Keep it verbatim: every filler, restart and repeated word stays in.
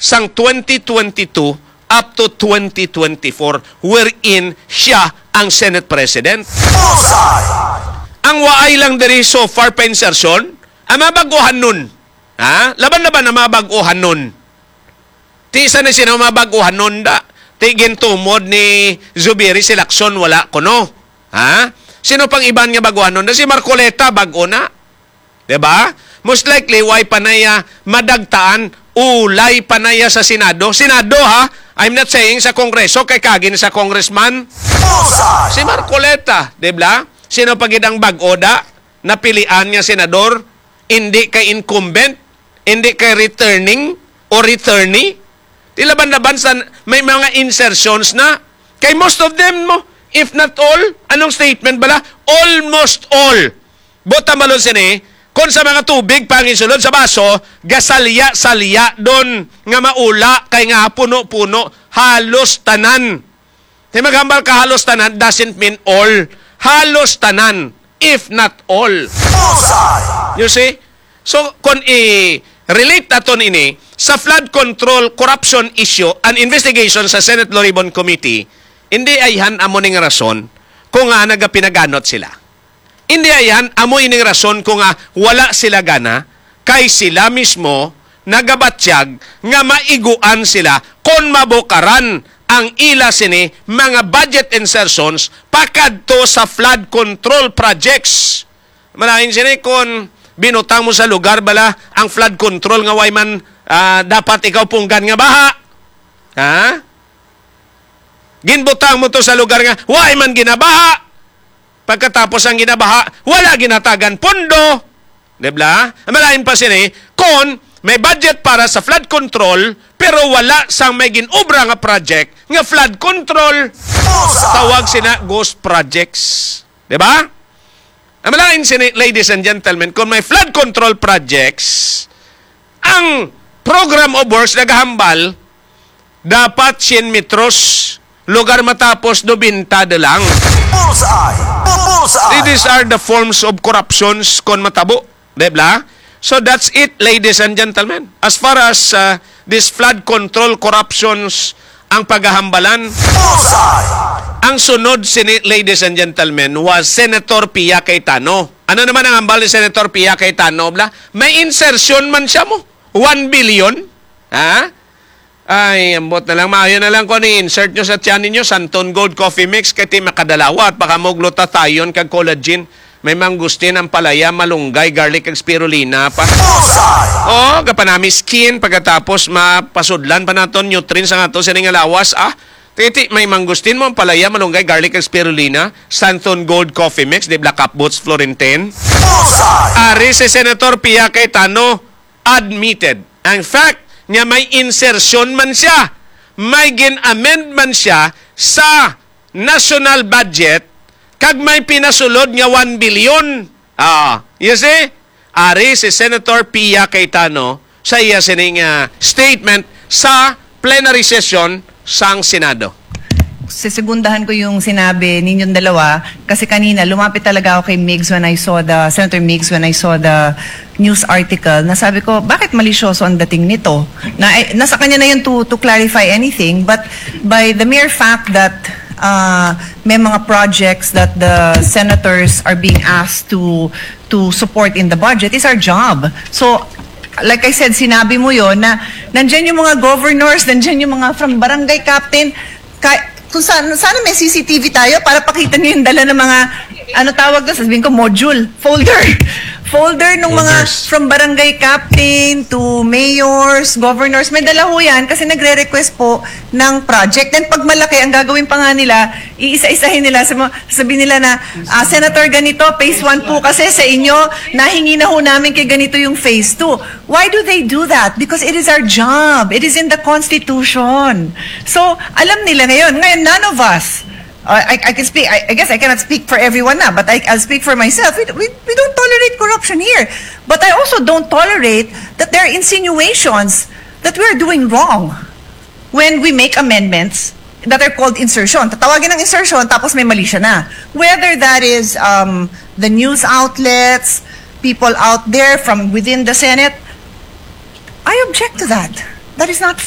sang twenty twenty-two up to twenty twenty-four wherein siya ang Senate President. Ang waay lang diri so far pa insertion, ang mabaguhan nun. Ha? Laban-laban ang mabaguhan nun. Ti isa na siya mabaguhan nun da. Ti gintumod ni Zubiri si Lacson wala kuno. Ha? Sino pang iban nga baguhan nun? Si Marcoleta bago na. Diba? Most likely, why panaya madagtaan, ulay panaya sa Senado. Senado ha? I'm not saying sa Kongreso, kay kagin sa Congressman. Si Marcoleta, diba? Sino pagidang bagoda, napilian niya senador, hindi kay incumbent, hindi kay returning o returnee. Tilaban-laban sa may mga insertions na, kay most of them mo, if not all, anong statement bala? Almost all. Bota malon sini, kung sa mga tubig pangisulod sa baso, gasalya-salya doon nga maula kay nga puno-puno, halos tanan. Di maghambal ka halos tanan doesn't mean all. Halos tanan, if not all. You see? So, kung i-relate natin ini sa flood control corruption issue and investigation sa Senate Law Ribbon Committee, hindi ayhan amo ning rason kung nga nagapinaganot sila. Hindi ayan, amoy ning rason kung nga wala sila gana, kay sila mismo nagabatsyag nga maiguan sila kung mabukaran ang ila sini mga budget insertions pakadto sa flood control projects. Malain sini kung binutang mo sa lugar bala ang flood control nga way man uh, dapat ikaw punggan nga baha. Ha? Ginbutang mo to sa lugar nga way man ginabaha. Pagkatapos ang ginabaha, wala ginatagan pondo. Diba? Malain pa sini kung may budget para sa flood control pero wala sang may ginobra nga project nga flood control. Tawag sina ghost projects. Diba? Malain sini, ladies and gentlemen, kung may flood control projects, ang program of works naghahambal dapat sien metros lugar matapos do bintado lang. These are the forms of corruptions kon matabo. Diba? So that's it, ladies and gentlemen. As far as uh, this flood control corruptions ang paghahambalan, ang sunod, ladies and gentlemen, was Senator Pia Cayetano. Ano naman ang hambal ni Senator Pia Cayetano? Bla? May insertion man siya mo. one billion. Ha? Ay, ambot na lang. Maayo na lang ko ni insert nyo sa tiyan ninyo. Santon Gold Coffee Mix. Kaya makadalawa at baka moglutatayon kag collagen. May mangustin ang palaya, malunggay, garlic, kag spirulina pa. Oo, kapanami skin. Pagkatapos mapasudlan pa naton nutrients ang ato sa nga lawas. Ah, titi, may mangustin mo ang palaya, malunggay, garlic, kag spirulina. Santon Gold Coffee Mix. Di Black Cap Boots, Florentine. Ari si Senator Pia Cayetano admitted. In fact, nga may insertion man siya. May gin-amend man siya sa national budget kag may pinasulod nga one billion. Ah, you see? Ari si Senator Pia Cayetano sa iya sining uh, statement sa plenary session sang Senado. Sisegundahan ko yung sinabi ninyong dalawa kasi kanina lumapit talaga ako kay Migs when I saw the Senator Migs when I saw the news article. Nasabi ko, bakit malisyoso ang dating nito? Na, eh, nasa kanya na yun to, to clarify anything, but by the mere fact that uh, may mga projects that the senators are being asked to to support in the budget is our job. So, like I said, sinabi mo yon na nandyan yung mga governors, nandyan yung mga from barangay captain, kay, kung sana, sana may C C T V tayo para pakita niyo yung dala ng mga, ano tawag na, sabihin ko, module, folder. Folder ng mga from barangay captain to mayors, governors. May dala ho yan kasi nagre-request po ng project. And pag malaki, ang gagawin pa nga nila, iisa-isahin nila, sabihin nila na, ah, Senator, ganito, phase one po kasi sa inyo, nahingi na ho namin kay ganito yung phase two. Why do they do that? Because it is our job. It is in the Constitution. So, alam nila ngayon. Ngayon, none of us, Uh, I, I can speak, I, I guess I cannot speak for everyone now, but I, I'll speak for myself. We, we, we don't tolerate corruption here. But I also don't tolerate that there are insinuations that we're doing wrong when we make amendments that are called insertion. Tatawagin ng insertion, tapos may mali siya na. Whether that is um, the news outlets, people out there from within the Senate, I object to that. That is not